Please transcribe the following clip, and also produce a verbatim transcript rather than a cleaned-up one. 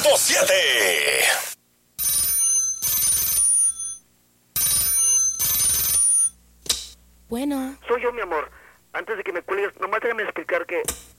punto siete. Bueno. Soy yo, mi amor. Antes de que me cuelgues, nomás déjame explicar que